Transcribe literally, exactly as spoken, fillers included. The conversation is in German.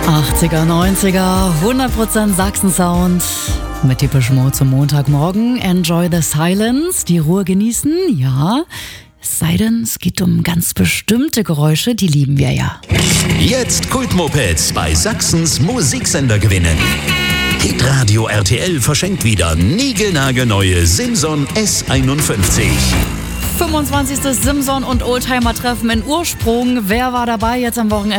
achtziger, neunziger, hundert Prozent Sachsen-Sound mit Depeche Mode zum Montagmorgen. Enjoy the silence, die Ruhe genießen, ja. Es sei denn, es geht um ganz bestimmte Geräusche, die lieben wir ja. Jetzt Kultmopeds bei Sachsens Musiksender gewinnen. Hitradio R T L verschenkt wieder niegelnagelneue Simson S einundfünfzig. fünfundzwanzigstes Simson und Oldtimer-Treffen in Ursprung. Wer war dabei jetzt am Wochenende?